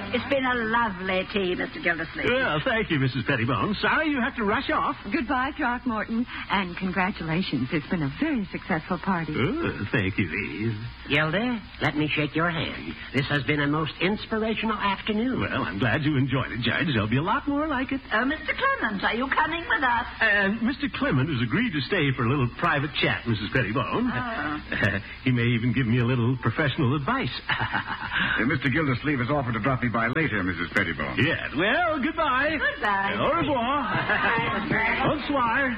It's been a lovely tea, Mr. Gildersleeve. Well, thank you, Mrs. Pettibone. Sorry you have to rush off. Goodbye, Throckmorton, and congratulations. It's been a very successful party. Oh, thank you, Eve. Gilda, let me shake your hand. This has been a most inspirational afternoon. Well, I'm glad you enjoyed it, Judge. There'll be a lot more like it. Mr. Clement, are you coming with us? And Mr. Clement has agreed to stay for a little private chat, Mrs. Pettibone. He may even give me a little professional advice. Mr. Gildersleeve has offered to drop me by later, Mrs. Pettibone. Yes. Well, goodbye. Goodbye. Au revoir. Bonsoir.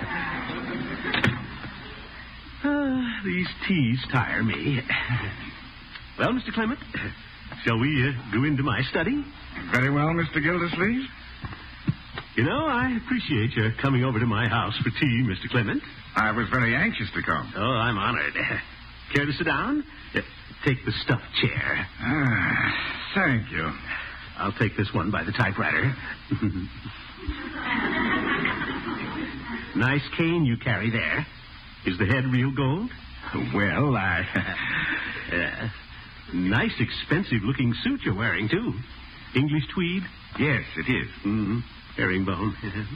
These teas tire me. Well, Mr. Clement, shall we go into my study? Very well, Mr. Gildersleeve. You know, I appreciate your coming over to my house for tea, Mr. Clement. I was very anxious to come. Oh, I'm honored. Care to sit down? Take the stuffed chair. Thank you. I'll take this one by the typewriter. Nice cane you carry there. Is the head real gold? Well, nice, expensive-looking suit you're wearing, too. English tweed? Yes, it is. Mm-hmm. Herringbone.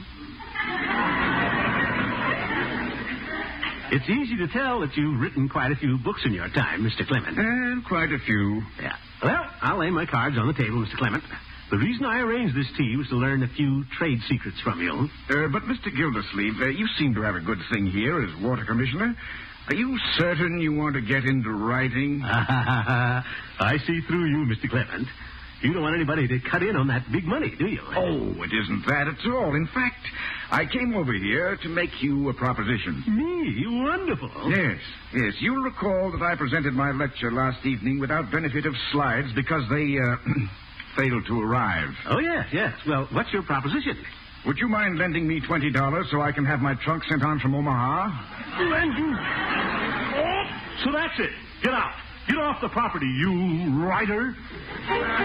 It's easy to tell that you've written quite a few books in your time, Mr. Clement. And quite a few. Yeah. Well, I'll lay my cards on the table, Mr. Clement. The reason I arranged this tea was to learn a few trade secrets from you. But, Mr. Gildersleeve, you seem to have a good thing here as water commissioner. Are you certain you want to get into writing? I see through you, Mr. Clement. You don't want anybody to cut in on that big money, do you? Oh, it isn't that at all. In fact, I came over here to make you a proposition. Me? Wonderful. Yes. You'll recall that I presented my lecture last evening without benefit of slides because they failed to arrive. Oh, yes. Well, what's your proposition? Would you mind lending me $20 so I can have my trunk sent on from Omaha? Lend you? Oh, so that's it. Get out. Get off the property, you writer.